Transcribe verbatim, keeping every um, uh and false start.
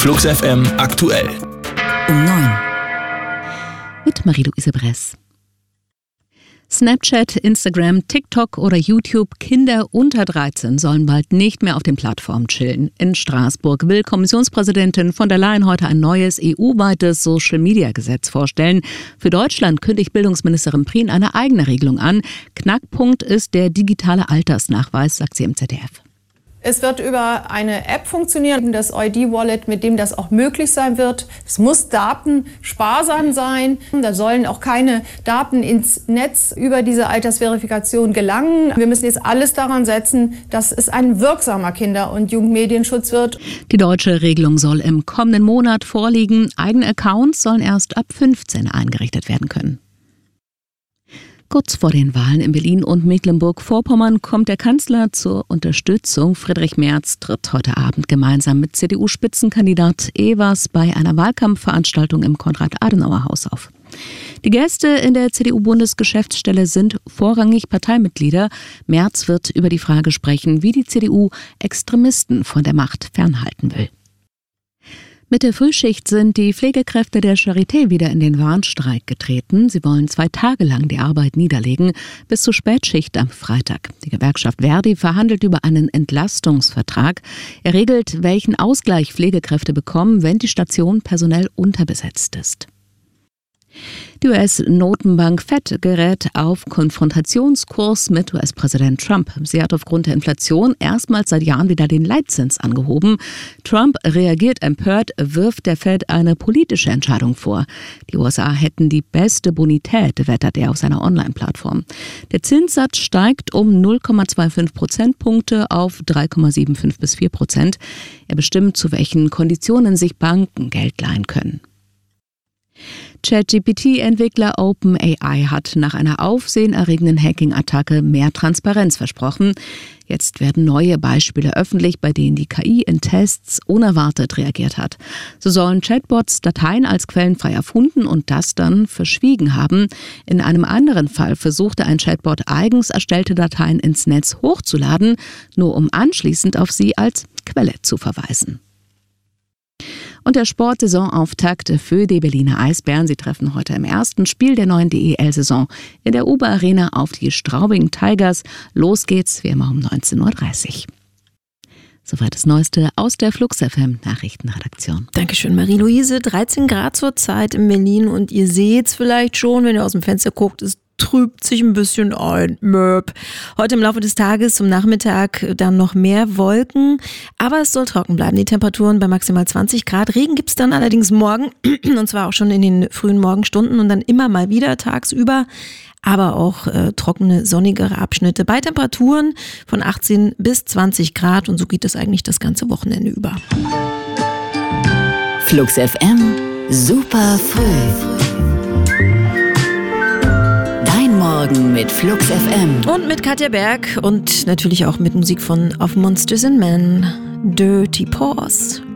Flux F M aktuell. Um neun. Mit Marie-Louise Bress. Snapchat, Instagram, TikTok oder YouTube. Kinder unter dreizehn sollen bald nicht mehr auf den Plattformen chillen. In Straßburg will Kommissionspräsidentin von der Leyen heute ein neues E U-weites Social-Media-Gesetz vorstellen. Für Deutschland kündigt Bildungsministerin Prien eine eigene Regelung an. Knackpunkt ist der digitale Altersnachweis, sagt sie im Z D F. Es wird über eine App funktionieren, das I D-Wallet, mit dem das auch möglich sein wird. Es muss datensparsam sein. Da sollen auch keine Daten ins Netz über diese Altersverifikation gelangen. Wir müssen jetzt alles daran setzen, dass es ein wirksamer Kinder- und Jugendmedienschutz wird. Die deutsche Regelung soll im kommenden Monat vorliegen. Eigene Accounts sollen erst ab fünfzehn eingerichtet werden können. Kurz vor den Wahlen in Berlin und Mecklenburg-Vorpommern kommt der Kanzler zur Unterstützung. Friedrich Merz tritt heute Abend gemeinsam mit C D U-Spitzenkandidat Evers bei einer Wahlkampfveranstaltung im Konrad-Adenauer-Haus auf. Die Gäste in der C D U-Bundesgeschäftsstelle sind vorrangig Parteimitglieder. Merz wird über die Frage sprechen, wie die C D U Extremisten von der Macht fernhalten will. Mit der Frühschicht sind die Pflegekräfte der Charité wieder in den Warnstreik getreten. Sie wollen zwei Tage lang die Arbeit niederlegen, bis zur Spätschicht am Freitag. Die Gewerkschaft Verdi verhandelt über einen Entlastungsvertrag. Er regelt, welchen Ausgleich Pflegekräfte bekommen, wenn die Station personell unterbesetzt ist. Die U S-Notenbank Fed gerät auf Konfrontationskurs mit U S-Präsident Trump. Sie hat aufgrund der Inflation erstmals seit Jahren wieder den Leitzins angehoben. Trump reagiert empört, wirft der Fed eine politische Entscheidung vor. Die U S A hätten die beste Bonität, wettert er auf seiner Online-Plattform. Der Zinssatz steigt um null Komma fünfundzwanzig Prozentpunkte auf drei Komma fünfundsiebzig bis vier Prozent. Er bestimmt, zu welchen Konditionen sich Banken Geld leihen können. ChatGPT-Entwickler OpenAI hat nach einer aufsehenerregenden Hacking-Attacke mehr Transparenz versprochen. Jetzt werden neue Beispiele öffentlich, bei denen die K I in Tests unerwartet reagiert hat. So sollen Chatbots Dateien als quellenfrei erfunden und das dann verschwiegen haben. In einem anderen Fall versuchte ein Chatbot eigens erstellte Dateien ins Netz hochzuladen, nur um anschließend auf sie als Quelle zu verweisen. Und der Sportsaisonauftakt für die Berliner Eisbären. Sie treffen heute im ersten Spiel der neuen D E L-Saison in der Uber Arena auf die Straubing Tigers. Los geht's wie immer um neunzehn Uhr dreißig. Soweit das Neueste aus der Flux F M Nachrichtenredaktion. Dankeschön, Marie-Louise. dreizehn Grad zur Zeit in Berlin und ihr seht's vielleicht schon, wenn ihr aus dem Fenster guckt, es trübt sich ein bisschen ein. Möp. Heute im Laufe des Tages zum Nachmittag dann noch mehr Wolken, aber es soll trocken bleiben. Die Temperaturen bei maximal zwanzig Grad. Regen gibt's dann allerdings morgen und zwar auch schon in den frühen Morgenstunden und dann immer mal wieder tagsüber, aber auch äh, trockene, sonnigere Abschnitte bei Temperaturen von achtzehn bis zwanzig Grad und so geht es eigentlich das ganze Wochenende über. Flux F M, super früh. Morgen mit Flux F M. Und mit Katja Berg und natürlich auch mit Musik von Of Monsters and Men, Dirty Paws.